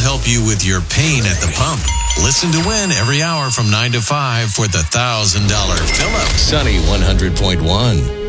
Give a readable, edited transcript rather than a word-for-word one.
help you with your pain at the pump. Listen to win every hour from 9 to 5 for the $1,000 fill-up. Sunny 100.1.